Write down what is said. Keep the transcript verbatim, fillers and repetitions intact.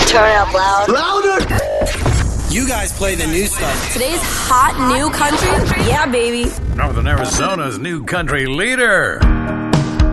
Turn it up loud. Louder! You guys play the new stuff. Today's hot new country? Yeah, baby. Northern Arizona's new country leader.